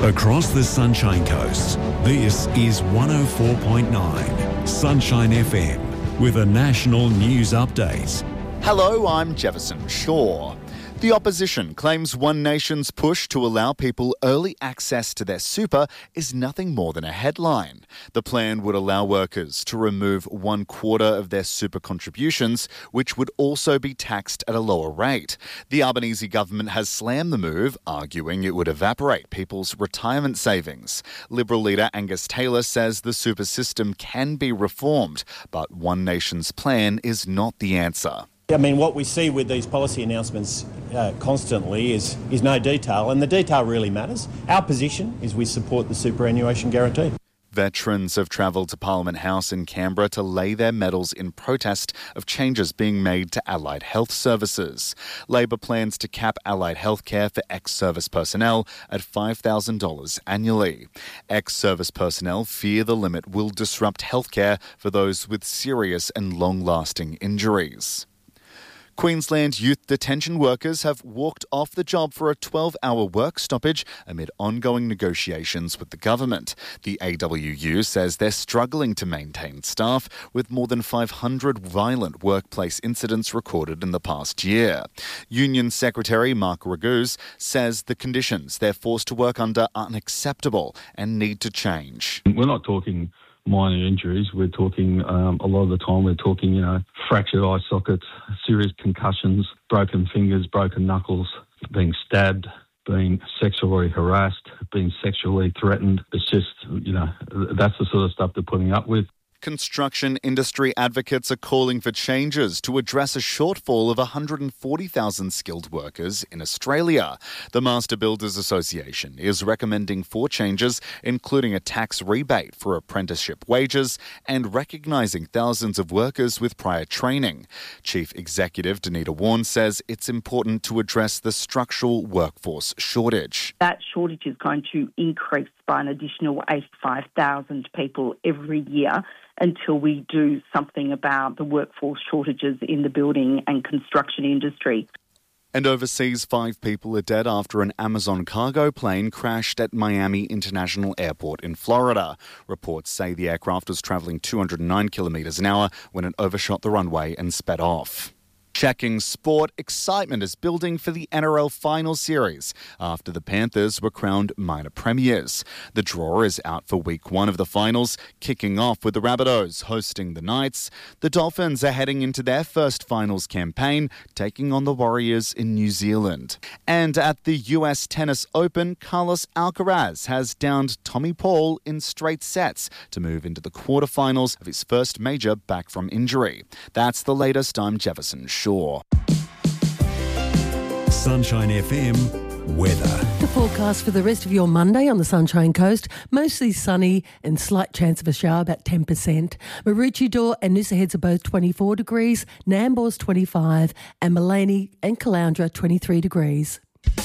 Across the Sunshine Coast, this is 104.9 Sunshine FM with a national news update. Hello, I'm Jefferson Shaw. The opposition claims One Nation's push to allow people early access to their super is nothing more than a headline. The plan would allow workers to remove 1/4 of their super contributions, which would also be taxed at a lower rate. The Albanese government has slammed the move, arguing it would evaporate people's retirement savings. Liberal leader Angus Taylor says the super system can be reformed, but One Nation's plan is not the answer. I mean, what we see with these policy announcements constantly is no detail, and the detail really matters. Our position is we support the superannuation guarantee. Veterans have travelled to Parliament House in Canberra to lay their medals in protest of changes being made to allied health services. Labor plans to cap allied healthcare for ex-service personnel at $5,000 annually. Ex-service personnel fear the limit will disrupt healthcare for those with serious and long-lasting injuries. Queensland youth detention workers have walked off the job for a 12-hour work stoppage amid ongoing negotiations with the government. The AWU says they're struggling to maintain staff, with more than 500 violent workplace incidents recorded in the past year. Union Secretary Mark Raguse says the conditions they're forced to work under are unacceptable and need to change. We're not talking minor injuries. We're talking, a lot of the time, we're talking, fractured eye sockets, serious concussions, broken fingers, broken knuckles, being stabbed, being sexually harassed, being sexually threatened. It's just, that's the sort of stuff they're putting up with. Construction industry advocates are calling for changes to address a shortfall of 140,000 skilled workers in Australia. The Master Builders Association is recommending 4 changes, including a tax rebate for apprenticeship wages and recognising thousands of workers with prior training. Chief Executive Danita Warren says it's important to address the structural workforce shortage. That shortage is going to increase by an additional 85,000 people every year until we do something about the workforce shortages in the building and construction industry. And overseas, 5 people are dead after an Amazon cargo plane crashed at Miami International Airport in Florida. Reports say the aircraft was travelling 209 kilometres an hour when it overshot the runway and sped off. Checking sport, excitement is building for the NRL Final Series after the Panthers were crowned minor premiers. The draw is out for week 1 of the finals, kicking off with the Rabbitohs hosting the Knights. The Dolphins are heading into their first finals campaign, taking on the Warriors in New Zealand. And at the US Tennis Open, Carlos Alcaraz has downed Tommy Paul in straight sets to move into the quarterfinals of his first major back from injury. That's the latest. I'm Jefferson Shaw. Sunshine FM weather. The forecast for the rest of your Monday on the Sunshine Coast, mostly sunny and slight chance of a shower, about 10%. Maroochydore and Noosa Heads are both 24 degrees, Nambour's 25 and Maleny and Caloundra 23 degrees.